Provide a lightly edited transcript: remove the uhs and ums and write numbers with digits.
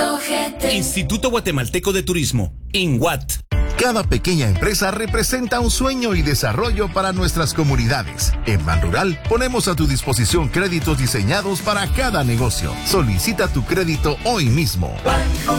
Instituto Guatemalteco de Turismo, INGUAT. Cada pequeña empresa representa un sueño y desarrollo para nuestras comunidades. En Banrural ponemos a tu disposición créditos diseñados para cada negocio. Solicita tu crédito hoy mismo.